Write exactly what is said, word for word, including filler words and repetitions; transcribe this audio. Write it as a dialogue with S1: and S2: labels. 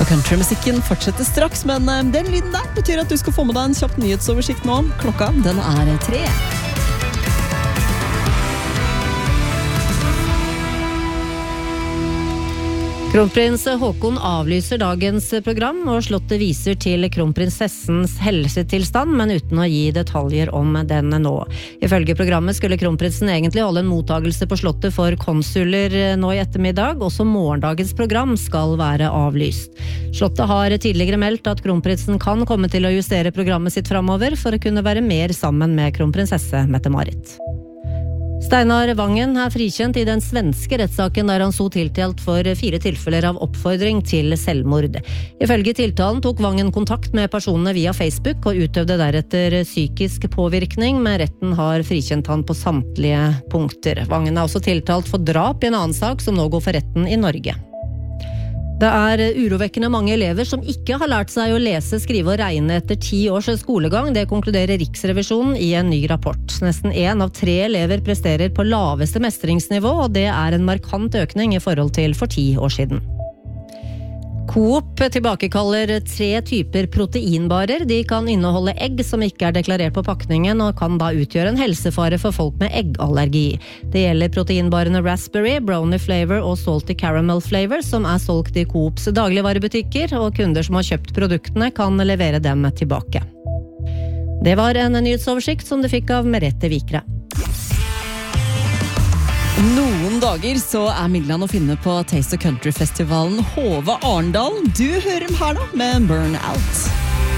S1: Countrymusikken fortsetter straks, men den lyden der betyr at du skal få med deg en kjapp nyhetsoversikt nå. Klokka, den er tre.
S2: Kronprins Håkon avlyser dagens program, og slottet viser til kronprinsessens helsetilstand, men uten å gi detaljer om den nå. Ifølge programmet skulle kronprinsen egentlig holde en mottagelse på slottet for konsuler nå i ettermiddag. Også morgendagens program skal være avlyst. Slottet har tidligere meldt at kronprinsen kan komme til å justere programmet sitt fremover for å kunne være mer sammen med kronprinsesse Mette-Marit. Steinar Vangen er frikjent i den svenske rettssaken der han så tiltalt for fire tilfeller av oppfordring til selvmord. Ifølge tiltalen tok Vangen kontakt med personene via Facebook og utøvde deretter psykisk påvirkning, men retten har frikjent han på samtlige punkter. Vangen er også tiltalt for drap i en annen sak som nå går for retten i Norge. Det er urovekkende mange elever som ikke har lært seg å lese, skrive og regne etter ti års skolegang. Det konkluderer Riksrevisjonen i en ny rapport. Nesten en av tre elever presterer på laveste mestringsnivå, og det er en markant økning i forhold til for ti år siden. Coop tilbakekaller tre typer proteinbarer. De kan inneholde egg som ikke er deklarert på pakningen, og kan da utgjøre en helsefare for folk med eggallergi. Det gjelder proteinbarene Raspberry, Brownie Flavor og Salty Caramel Flavor, som er solgt i Coops dagligvarebutikker, og kunder som har kjøpt produktene kan levere dem tilbake. Det var en nyhetsoversikt som du fikk av Merete Vikre.
S1: Noen dager så er midlene å finne på Taste of Country-festivalen Hove Arendal. Du hører dem her da med Burn Out.